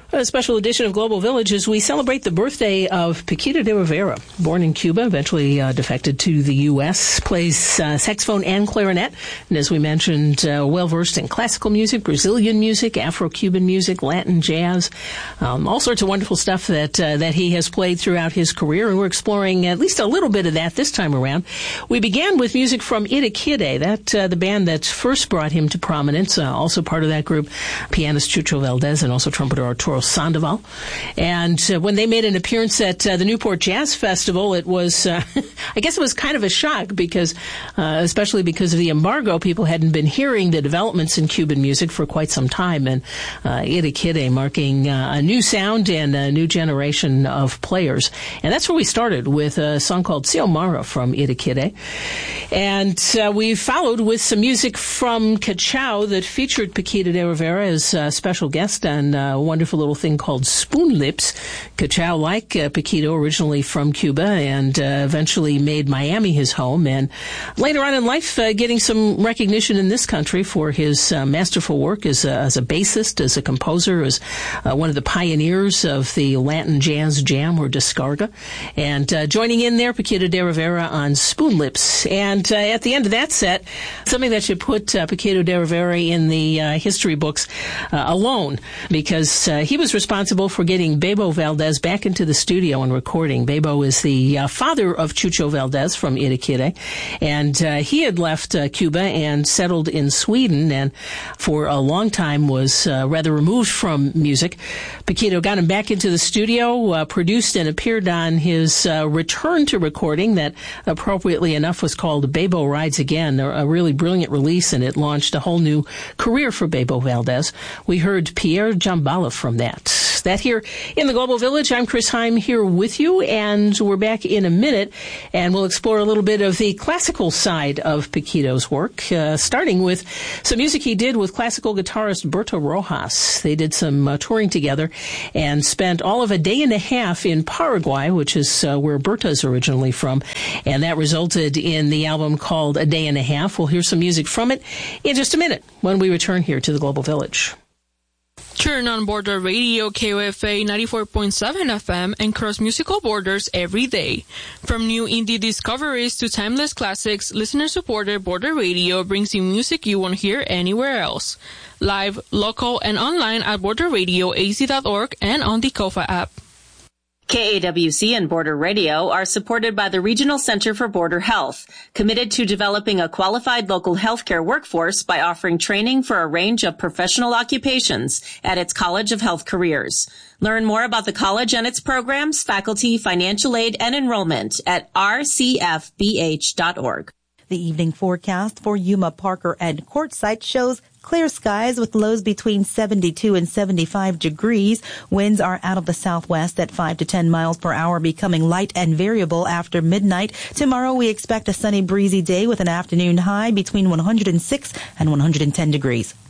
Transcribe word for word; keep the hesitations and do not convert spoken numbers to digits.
A special edition of Global Village as we celebrate the birthday of Paquito de Rivera. Born in Cuba, eventually uh, defected to the U S, plays uh, saxophone and clarinet. And as we mentioned, uh, well-versed in classical music, Brazilian music, Afro-Cuban music, Latin jazz, um, all sorts of wonderful stuff that uh, that he has played throughout his career. And we're exploring at least a little bit of that this time around. We began with music from Itakide, that uh, the band that first brought him to prominence. Uh, also part of that group, pianist Chucho Valdez and also trumpeter Arturo Sandoval. And uh, when they made an appearance at uh, the Newport Jazz Festival, it was, uh, I guess it was kind of a shock because, uh, especially because of the embargo, people hadn't been hearing the developments in Cuban music for quite some time. And uh, Itakide marking uh, a new sound and a new generation of players. And that's where we started with a song called Xiomara from Itakide. And uh, we followed with some music from Cachao that featured Paquito de Rivera as a special guest on a wonderful little thing called Spoon Lips. Cachao, like uh, Paquito, originally from Cuba and uh, eventually made Miami his home. And later on in life, uh, getting some recognition in this country for his uh, masterful work as a, as a bassist, as a composer, as uh, one of the pioneers of the Latin jazz jam or descarga. And uh, joining in there, Paquito de Rivera on Spoon Lips. And uh, at the end of that set, something that should put uh, Paquito de Rivera in the uh, history books uh, alone, because uh, he was responsible for getting Bebo Valdez back into the studio and recording. Bebo is the uh, father of Chucho Valdez from Itakide, and uh, he had left uh, Cuba and settled in Sweden, and for a long time was uh, rather removed from music. Paquito got him back into the studio, uh, produced and appeared on his uh, return to recording that, appropriately enough, was called Bebo Rides Again, a, a really brilliant release, and it launched a whole new career for Bebo Valdez. We heard Pierre Jambala from that. That here in the Global Village. I'm Chris Heim here with you, and we're back in a minute, and we'll explore a little bit of the classical side of Paquito's work, uh, starting with some music he did with classical guitarist Berto Rojas. They did some uh, touring together and spent all of a day and a half in Paraguay, which is uh, where Berto's originally from, and that resulted in the album called A Day and a Half. We'll hear some music from it in just a minute when we return here to the Global Village. Turn on Border Radio, K O F A ninety-four point seven F M, and cross musical borders every day. From new indie discoveries to timeless classics, listener-supported Border Radio brings you music you won't hear anywhere else. Live, local, and online at border radio a z dot org and on the Kofa app. K A W C and Border Radio are supported by the Regional Center for Border Health, committed to developing a qualified local healthcare workforce by offering training for a range of professional occupations at its College of Health Careers. Learn more about the college and its programs, faculty, financial aid, and enrollment at r c f b h dot org. The evening forecast for Yuma, Parker, and Quartzsite shows clear skies with lows between seventy-two and seventy-five degrees. Winds are out of the southwest at five to ten miles per hour, becoming light and variable after midnight. Tomorrow we expect a sunny, breezy day with an afternoon high between one hundred six and one hundred ten degrees.